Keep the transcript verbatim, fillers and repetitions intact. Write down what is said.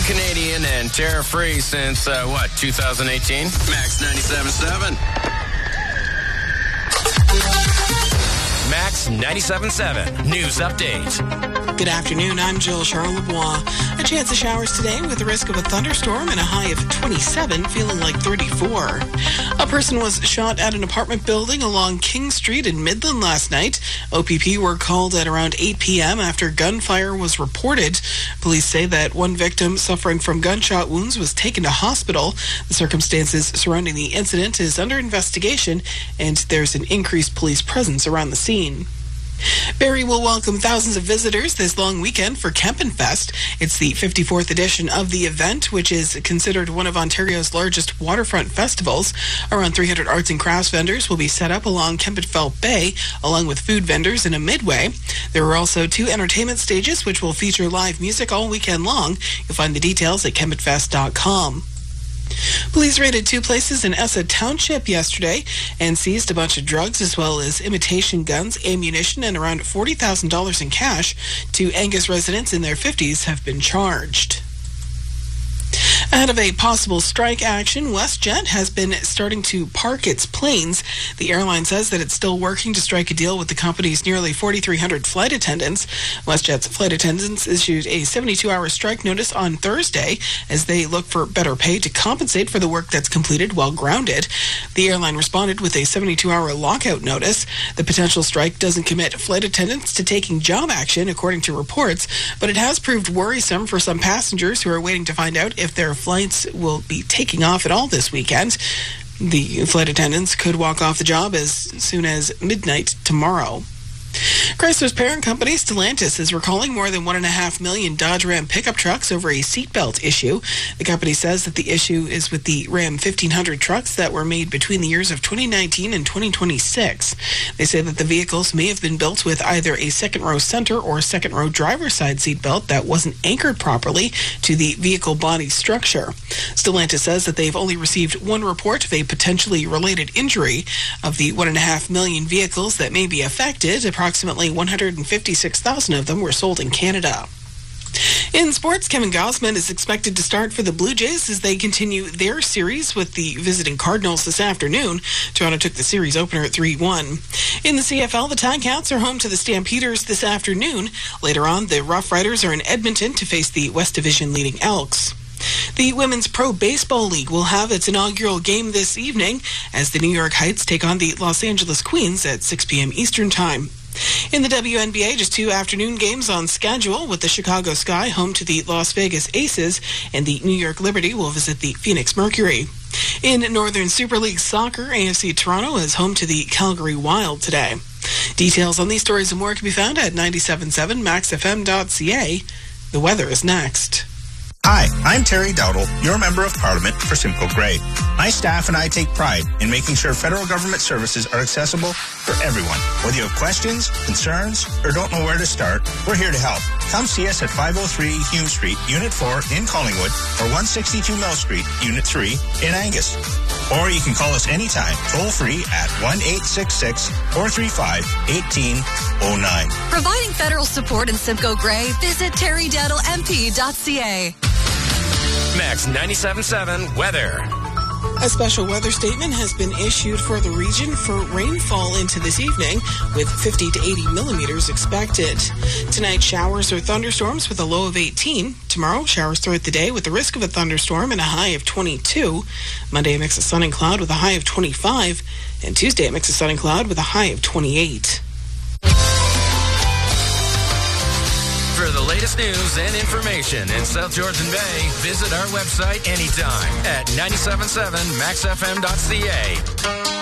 Free Canadian and tariff-free since, uh, what, two thousand eighteen? Max ninety-seven point seven. Max ninety-seven point seven. News update. Good afternoon. I'm Jill Charlebois. A chance of showers today with the risk of a thunderstorm and a high of twenty-seven, feeling like thirty-four. A person was shot at an apartment building along King Street in Midland last night. O P P were called at around eight p.m. after gunfire was reported. Police say that one victim suffering from gunshot wounds was taken to hospital. The circumstances surrounding the incident is under investigation, and there's an increased police presence around the scene. Barrie will welcome thousands of visitors this long weekend for Kempenfest. It's the fifty-fourth edition of the event, which is considered one of Ontario's largest waterfront festivals. Around three hundred arts and crafts vendors will be set up along Kempenfelt Bay, along with food vendors in a midway. There are also two entertainment stages, which will feature live music all weekend long. You'll find the details at kempenfest dot com. Police raided two places in Essa Township yesterday and seized a bunch of drugs as well as imitation guns, ammunition, and around forty thousand dollars in cash. Two Angus residents in their fifties have been charged. Ahead of a possible strike action, WestJet has been starting to park its planes. The airline says that it's still working to strike a deal with the company's nearly forty-three hundred flight attendants. WestJet's flight attendants issued a seventy-two hour strike notice on Thursday as they look for better pay to compensate for the work that's completed while grounded. The airline responded with a seventy-two hour lockout notice. The potential strike doesn't commit flight attendants to taking job action, according to reports, but it has proved worrisome for some passengers who are waiting to find out if their flights will be taking off at all this weekend. The flight attendants could walk off the job as soon as midnight tomorrow. Chrysler's parent company, Stellantis, is recalling more than one and a half million Dodge Ram pickup trucks over a seatbelt issue. The company says that the issue is with the Ram fifteen hundred trucks that were made between the years of twenty nineteen and twenty twenty-six. They say that the vehicles may have been built with either a second row center or second row driver's side seatbelt that wasn't anchored properly to the vehicle body structure. Stellantis says that they've only received one report of a potentially related injury. Of the one and a half million vehicles that may be affected, approximately one hundred fifty-six thousand of them were sold in Canada. In sports, Kevin Gausman is expected to start for the Blue Jays as they continue their series with the visiting Cardinals this afternoon. Toronto took the series opener at three one. In the C F L, the Ticats are home to the Stampeders this afternoon. Later on, the Rough Riders are in Edmonton to face the West Division leading Elks. The Women's Pro Baseball League will have its inaugural game this evening as the New York Heights take on the Los Angeles Queens at six p.m. Eastern Time. In the W N B A, just two afternoon games on schedule, with the Chicago Sky home to the Las Vegas Aces, and the New York Liberty will visit the Phoenix Mercury. In Northern Super League Soccer, A F C Toronto is home to the Calgary Wild today. Details on these stories and more can be found at ninety-seven point seven max f m dot c a. The weather is next. Hi, I'm Terry Dowdle, your Member of Parliament for Simcoe Grey. My staff and I take pride in making sure federal government services are accessible for everyone. Whether you have questions, concerns, or don't know where to start, we're here to help. Come see us at five oh three Hume Street, Unit four in Collingwood, or one sixty-two Mill Street, Unit three in Angus. Or you can call us anytime, toll-free at one eight six six, four three five, one eight oh nine. Providing federal support in Simcoe Grey, visit terry dowdle m p dot c a. Max ninety-seven point seven weather. A special weather statement has been issued for the region for rainfall into this evening, with fifty to eighty millimeters expected. Tonight, showers or thunderstorms with a low of eighteen. Tomorrow, showers throughout the day with the risk of a thunderstorm and a high of twenty-two. Monday, a mix of sun and cloud with a high of twenty-five. And Tuesday, a mix of sun and cloud with a high of twenty-eight. For the latest news and information in South Georgian Bay, visit our website anytime at ninety-seven point seven max f m dot c a.